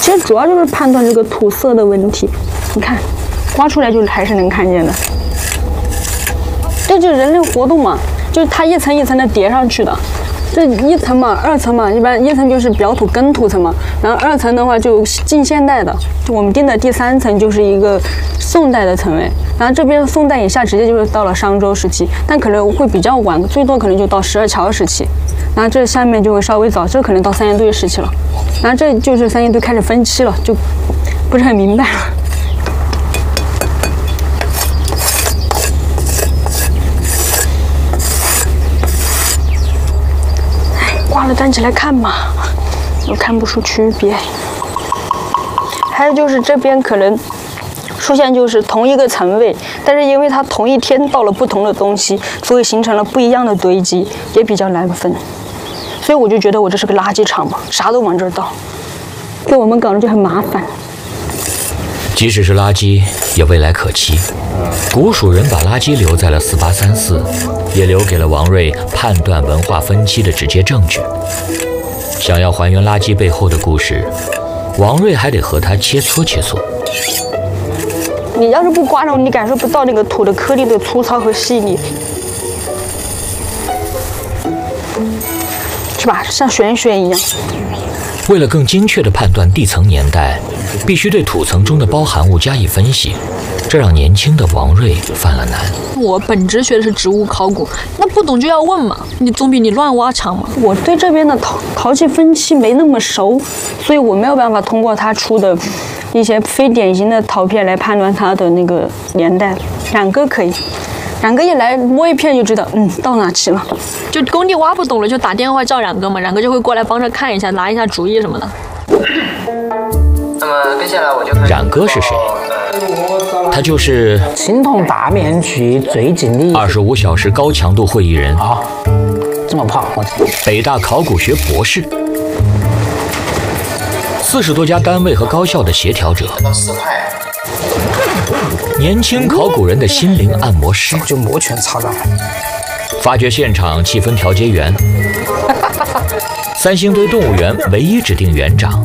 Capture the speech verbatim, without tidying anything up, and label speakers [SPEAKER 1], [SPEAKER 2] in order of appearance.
[SPEAKER 1] 其实主要就是判断这个土色的问题。你看，刮出来就是还是能看见的。这就是人类活动嘛，就是它一层一层的叠上去的。这一层嘛，二层嘛，一般一层就是表土根土层嘛，然后二层的话就近现代的，就我们定的第三层就是一个宋代的层位，然后这边宋代以下直接就是到了商周时期，但可能会比较晚，最多可能就到十二桥时期，然后这下面就会稍微早，这可能到三星堆时期了，然后这就是三星堆开始分期了，就不是很明白了。挂了，站起来看嘛，又看不出区别。还有就是这边可能出现就是同一个层位，但是因为它同一天倒了不同的东西，所以形成了不一样的堆积，也比较难分。所以我就觉得我这是个垃圾场嘛，啥都往这儿倒，给我们搞得就很麻烦。
[SPEAKER 2] 即使是垃圾，也未来可期。古蜀人把垃圾留在了四八三四，也留给了王瑞判断文化分期的直接证据。想要还原垃圾背后的故事，王瑞还得和他切磋切磋。
[SPEAKER 1] 你要是不刮上，你感受不到那个土的颗粒的粗糙和细腻，是吧？像玄学一样。
[SPEAKER 2] 为了更精确地判断地层年代，必须对土层中的包含物加以分析，这让年轻的王瑞犯了难。
[SPEAKER 3] 我本职学的是植物考古，那不懂就要问嘛，你总比你乱挖强嘛。
[SPEAKER 1] 我对这边的陶陶器分期没那么熟，所以我没有办法通过他出的一些非典型的陶片来判断它的那个年代。冉哥可以。冉哥一来摸一片就知道，嗯，到哪期了。
[SPEAKER 3] 就工地挖不懂了，就打电话叫冉哥嘛，冉哥就会过来帮着看一下，拿一下主意什么的。
[SPEAKER 4] 那么接下来我就
[SPEAKER 2] 冉哥是谁？他就是
[SPEAKER 5] 青铜大面具最近的
[SPEAKER 2] 二十五小时高强度会议人
[SPEAKER 5] 啊，这么胖，我
[SPEAKER 2] 北大考古学博士，四十多家单位和高校的协调者，年轻考古人的心灵按摩师，
[SPEAKER 5] 就摩拳擦掌，
[SPEAKER 2] 发掘现场气氛调节员，三星堆动物园唯一指定园长。